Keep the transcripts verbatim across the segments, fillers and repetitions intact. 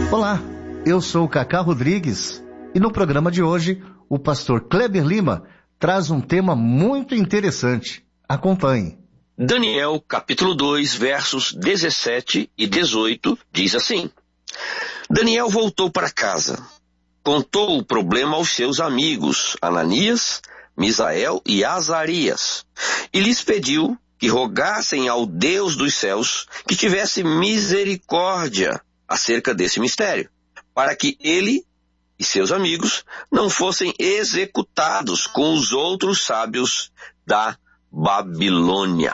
Olá, eu sou o Cacá Rodrigues e no programa de hoje o pastor Kleber Lima traz um tema muito interessante. Acompanhe. Daniel, capítulo dois, versos dezessete e dezoito, diz assim: Daniel voltou para casa, contou o problema aos seus amigos Ananias, Misael e Azarias, e lhes pediu que rogassem ao Deus dos céus que tivesse misericórdia acerca desse mistério, para que ele e seus amigos não fossem executados com os outros sábios da Babilônia.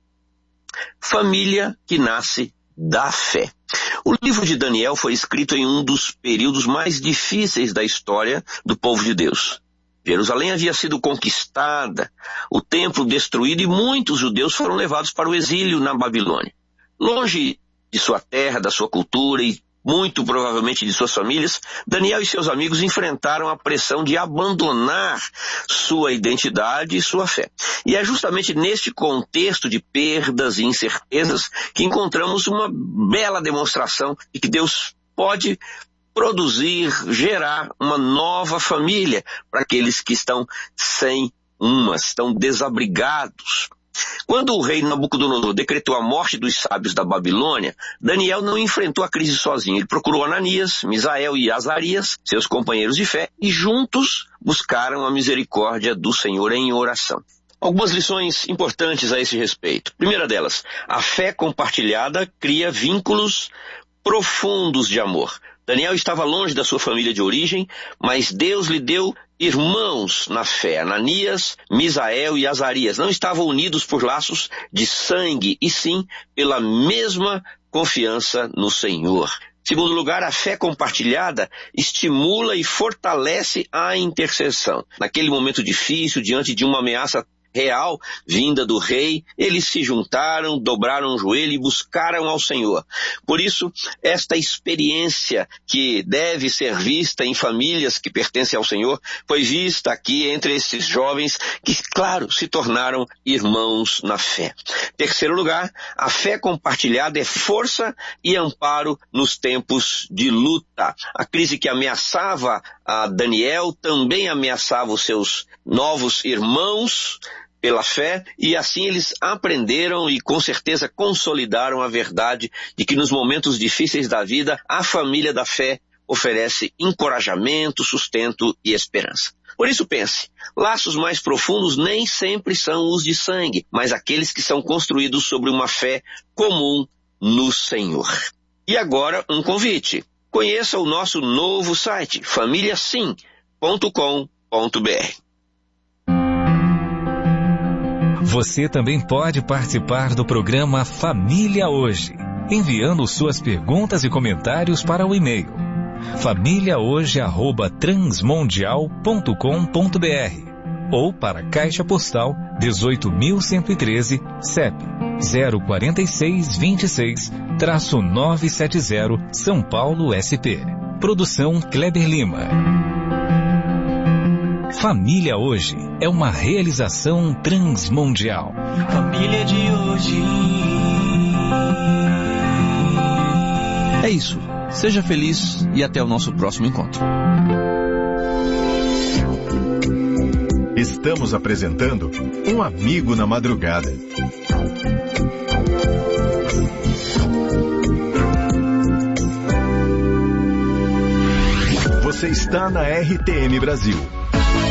Família que nasce da fé. O livro de Daniel foi escrito em um dos períodos mais difíceis da história do povo de Deus. Jerusalém havia sido conquistada, o templo destruído e muitos judeus foram levados para o exílio na Babilônia. Longe de sua terra, da sua cultura e muito provavelmente de suas famílias, Daniel e seus amigos enfrentaram a pressão de abandonar sua identidade e sua fé. E é justamente neste contexto de perdas e incertezas que encontramos uma bela demonstração de que Deus pode produzir, gerar uma nova família para aqueles que estão sem uma, estão desabrigados. Quando o rei Nabucodonosor decretou a morte dos sábios da Babilônia, Daniel não enfrentou a crise sozinho. Ele procurou Ananias, Misael e Azarias, seus companheiros de fé, e juntos buscaram a misericórdia do Senhor em oração. Algumas lições importantes a esse respeito. Primeira delas, a fé compartilhada cria vínculos profundos de amor. Daniel estava longe da sua família de origem, mas Deus lhe deu irmãos na fé. Ananias, Misael e Azarias não estavam unidos por laços de sangue, e sim pela mesma confiança no Senhor. Segundo lugar, a fé compartilhada estimula e fortalece a intercessão. Naquele momento difícil, diante de uma ameaça real vinda do rei, eles se juntaram, dobraram o joelho e buscaram ao Senhor. Por isso, esta experiência que deve ser vista em famílias que pertencem ao Senhor, foi vista aqui entre esses jovens que, claro, se tornaram irmãos na fé. Terceiro lugar, a fé compartilhada é força e amparo nos tempos de luta. A crise que ameaçava a Daniel também ameaçava os seus novos irmãos pela fé, e assim eles aprenderam e com certeza consolidaram a verdade de que nos momentos difíceis da vida, a família da fé oferece encorajamento, sustento e esperança. Por isso pense, laços mais profundos nem sempre são os de sangue, mas aqueles que são construídos sobre uma fé comum no Senhor. E agora um convite. Conheça o nosso novo site, família sim ponto com ponto b r. Você também pode participar do programa Família Hoje, enviando suas perguntas e comentários para o e-mail família hoje arroba transmundial ponto com ponto b r ou para a Caixa Postal dezoito mil cento e treze, C E P zero quatro seis dois seis, nove sete zero, São Paulo, S P. Produção Kleber Lima. Família Hoje é uma realização transmundial. Família de hoje. É isso. Seja feliz e até o nosso próximo encontro. Estamos apresentando Um Amigo na Madrugada. Você está na R T M Brasil.